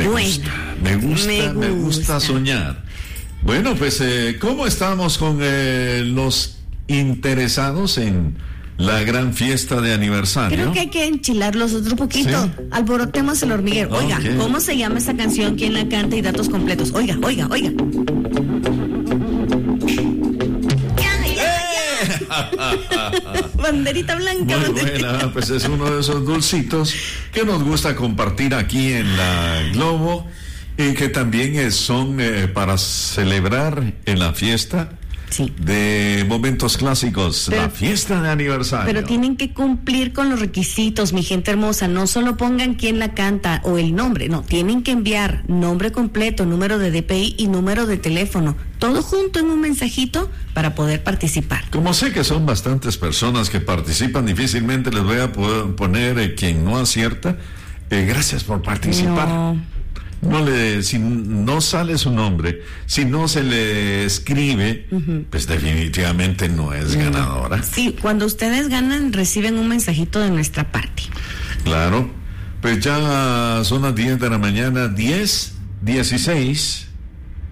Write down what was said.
Me gusta soñar. Bueno, pues, ¿cómo estamos con los interesados en la gran fiesta de aniversario? Creo que hay que enchilarlos otro poquito. ¿Sí? Alborotemos el hormiguero. Oiga, okay. ¿Cómo se llama esta canción? ¿Quién la canta? Y datos completos. Oiga. Banderita blanca. Muy buena, pues es uno de esos dulcitos que nos gusta compartir aquí en la Globo y que también son para celebrar en la fiesta. Sí. De momentos clásicos, la fiesta de aniversario. Pero tienen que cumplir con los requisitos, mi gente hermosa. No solo pongan quién la canta o el nombre, no, tienen que enviar nombre completo, número de DPI y número de teléfono, todo junto en un mensajito para poder participar. Como sé que son bastantes personas que participan, difícilmente les voy a poner quien no acierta. Gracias por participar. Si no sale su nombre, si no se le escribe, pues definitivamente no es ganadora. Sí, cuando ustedes ganan, reciben un mensajito de nuestra parte. Claro, pues ya son las 10 de la mañana, 10:16.